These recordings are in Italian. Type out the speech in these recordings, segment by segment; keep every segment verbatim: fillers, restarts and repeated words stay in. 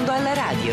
mondo alla radio.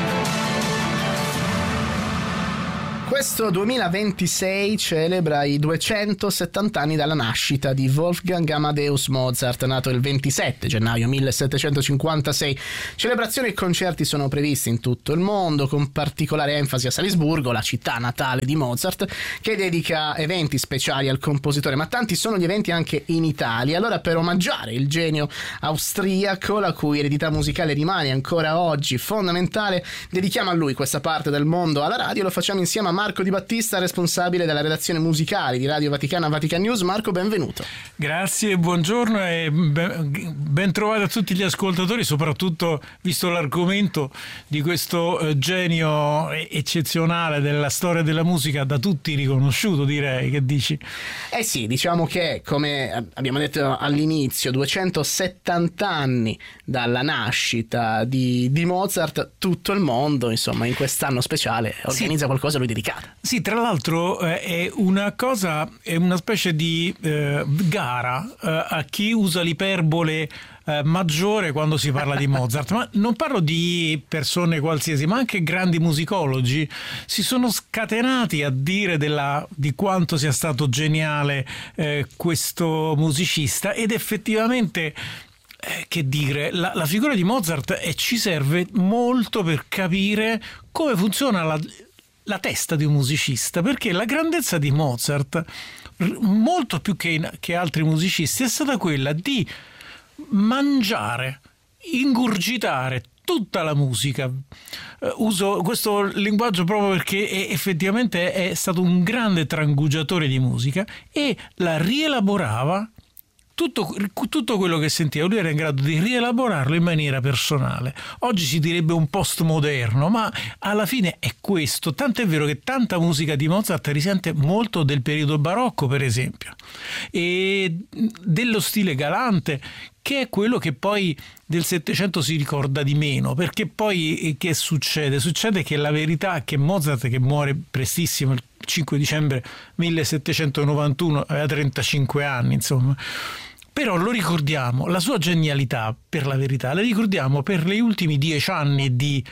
Questo duemilaventisei celebra i duecentosettanta anni dalla nascita di Wolfgang Amadeus Mozart, nato il ventisette gennaio millesettecentocinquantasei. Celebrazioni e concerti sono previsti in tutto il mondo, con particolare enfasi a Salisburgo, la città natale di Mozart, che dedica eventi speciali al compositore, ma tanti sono gli eventi anche in Italia. Allora, per omaggiare il genio austriaco, la cui eredità musicale rimane ancora oggi fondamentale, dedichiamo a lui questa parte del mondo alla radio. Lo facciamo insieme a Marco Di Battista, responsabile della redazione musicale di Radio Vaticana Vatican News. Marco, benvenuto. Grazie, buongiorno e ben, ben trovati a tutti gli ascoltatori, soprattutto visto l'argomento di questo eh, genio eccezionale della storia della musica, da tutti riconosciuto, direi. Che dici? Eh sì, diciamo che, come abbiamo detto all'inizio, duecentosettanta anni dalla nascita di, di Mozart, tutto il mondo, insomma, in quest'anno speciale organizza sì. qualcosa a lui dedicato. Sì, tra l'altro eh, è una cosa, è una specie di eh, gara eh, a chi usa l'iperbole eh, maggiore quando si parla di Mozart, ma non parlo di persone qualsiasi, ma anche grandi musicologi si sono scatenati a dire della, di quanto sia stato geniale eh, questo musicista, ed effettivamente Eh, che dire, la, la figura di Mozart eh, ci serve molto per capire come funziona la, la testa di un musicista, perché la grandezza di Mozart, r- molto più che, in, che altri musicisti, è stata quella di mangiare, ingurgitare tutta la musica. Uh, uso questo linguaggio proprio perché è, effettivamente è stato un grande trangugiatore di musica, e la rielaborava. Tutto, tutto quello che sentiva lui era in grado di rielaborarlo in maniera personale. Oggi si direbbe un postmoderno, ma alla fine è questo. Tant'è vero che tanta musica di Mozart risente molto del periodo barocco, per esempio, e dello stile galante, che è quello che poi del Settecento si ricorda di meno, perché poi che succede? Succede che la verità è che Mozart, che muore prestissimo il cinque dicembre millesettecentonovantuno, aveva trentacinque anni, insomma, però lo ricordiamo, la sua genialità, per la verità, la ricordiamo per gli ultimi dieci anni di,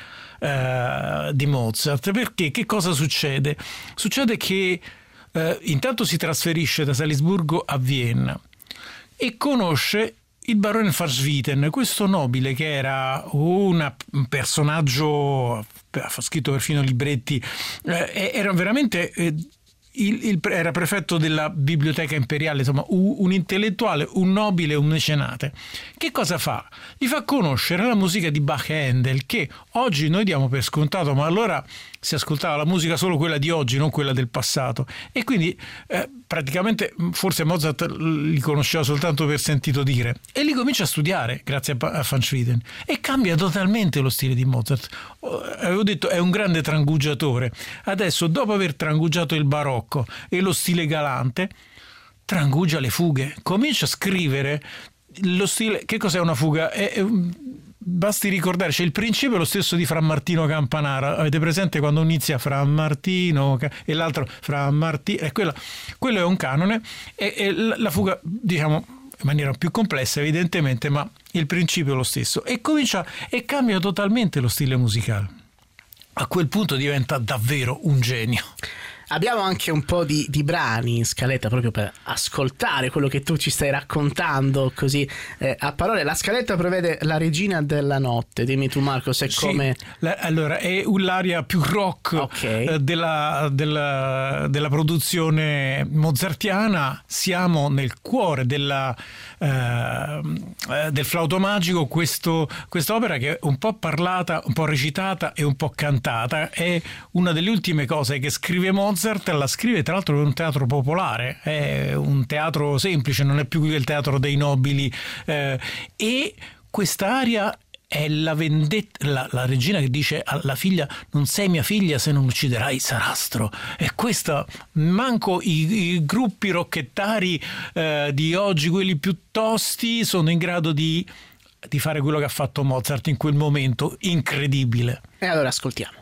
eh, di Mozart. Perché che cosa succede? Succede che eh, intanto si trasferisce da Salisburgo a Vienna e conosce il barone von Swieten, questo nobile che era una, un personaggio, ha scritto perfino libretti, eh, era veramente eh, il, il, era prefetto della biblioteca imperiale, insomma un, un intellettuale, un nobile, un mecenate. Che cosa fa? Gli fa conoscere la musica di Bach e Handel, che oggi noi diamo per scontato, ma allora si ascoltava la musica solo quella di oggi, non quella del passato, e quindi eh, praticamente forse Mozart li conosceva soltanto per sentito dire, e li comincia a studiare grazie a von Swieten, e cambia totalmente lo stile di Mozart. Avevo detto, è un grande trangugiatore. Adesso, dopo aver trangugiato il barocco e lo stile galante, trangugia le fughe, comincia a scrivere lo stile. Che cos'è una fuga? È, è basti ricordare, c'è il principio lo stesso di Fra Martino Campanara. Avete presente quando inizia Fra Martino e l'altro Fra Martino? E quello, quello è un canone, e, e la fuga, diciamo, in maniera più complessa evidentemente, ma il principio è lo stesso, e comincia e cambia totalmente lo stile musicale. A quel punto diventa davvero un genio. Abbiamo anche un po' di, di brani in scaletta proprio per ascoltare quello che tu ci stai raccontando così eh, a parole. La scaletta prevede La Regina della Notte. Dimmi tu, Marco, se sì, come... La, allora, è l'area più rock okay. eh, della, della, della produzione mozartiana. Siamo nel cuore della, eh, del Flauto Magico, questo, quest'opera che è un po' parlata, un po' recitata e un po' cantata. È una delle ultime cose che scrive Mozart. La scrive tra l'altro per un teatro popolare, è un teatro semplice, non è più il teatro dei nobili, eh, e questa aria è la vendetta, la, la regina che dice alla figlia: non sei mia figlia se non ucciderai Sarastro. E questa, manco i, i gruppi rocchettari eh, di oggi, quelli più tosti, sono in grado di, di fare quello che ha fatto Mozart in quel momento incredibile. E allora ascoltiamo.